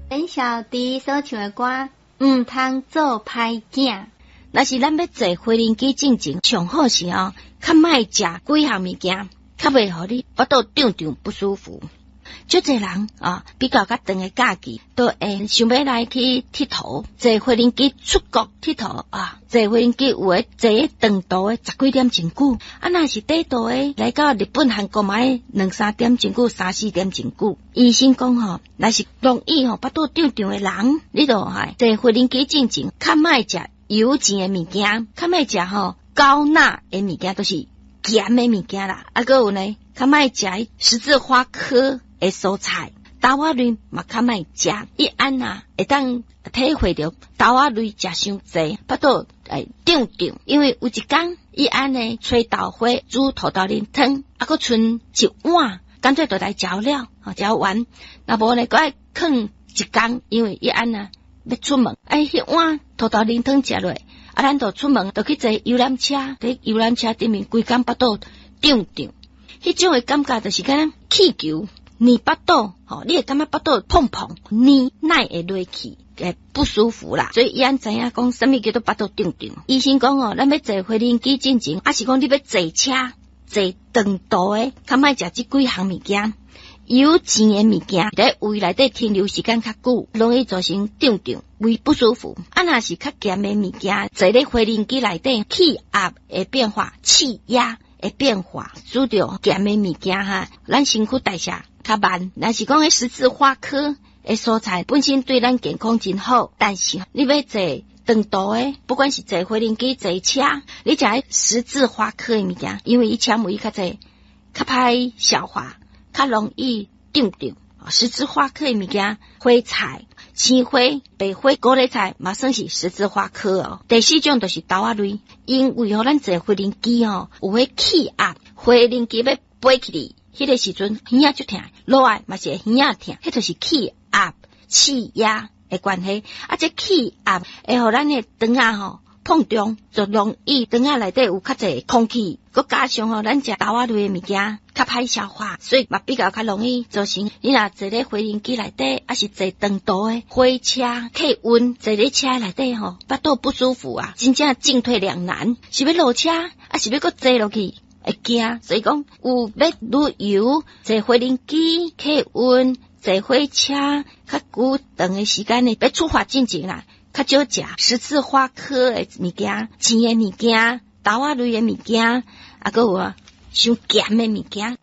阮小弟所唱的歌，毋通做歹囝。 若是咱要坐飞轮机进前，上好是较莫食几项物件，较袂互你腹肚胀胀不舒服。足侪人比较较长的假期，都会想要来去佚佗，坐飞轮机出国佚佗坐飞轮机有诶坐长途的10几点真久，若是短途的来到日本、韩国嘛2、3点真久，3、4点真久。医生讲若是容易腹肚胀胀的人，你就坐飞轮机进前，较莫食油煎的物件，较莫食高钠的物件，都是咸的物件啦。还有呢，较莫食十字花科的蔬菜，豆仔类嘛较莫食。一安会当体会到豆仔类食伤济，腹肚胀胀。因为有一天，一安呢吹豆花煮土豆仁汤，还佫剩一碗，干脆就来食了，食完。若无呢，佫爱放一天，因为一安要出门，迄碗土豆仁汤食落，咱就出门，就去坐游览车，伫游览车顶面规工腹肚胀胀，迄种的感觉就是敢气球捏腹肚，你会感觉腹肚碰碰捏耐会落去，不舒服啦。所以伊知影讲什么叫做腹肚胀胀。医生讲咱要坐飞轮机进前，还是讲你要坐车坐长途的，较莫食这几项物件。油煎的物件在胃内底停留时间较久，容易造成胀胀、胃不舒服。若是较咸的物件，坐咧飞轮机内底气压的变化、气压的变化，使到咸的物件咱身躯代谢较慢。若是讲十字花科的蔬菜本身对咱健康真好，但是你要坐长途的，不管是坐飞轮机、坐车，你食十字花科的物件，因为伊纤维较济，较歹消化。较容易胀胀，十字花科的物件，花菜、青花、白花、高丽菜，嘛算是十字花科第4种就是豆仔类，因为咱坐飞轮机有迄气压，飞轮机要飞起哩，迄个时阵耳仔就痛，落来嘛是耳仔痛，迄就是气压、气压的关系。这气压会互咱的肠碰撞，就容易肠仔内底有较济空气，佮加上咱食豆仔类的物件较歹消化，所以嘛比较较容易造成你若坐咧飞轮机内底，还是坐长途的火车、客运，坐咧车内底腹肚不舒服真正进退两难，是要落车，还是要佮坐落去？会惊，所以讲有要旅游、坐飞轮机、客运、坐火车，较久长的时间呢，要出发进前啦。较少食十字花科的物件、煎的物件、豆仔类的物件，还佫有伤咸的物件。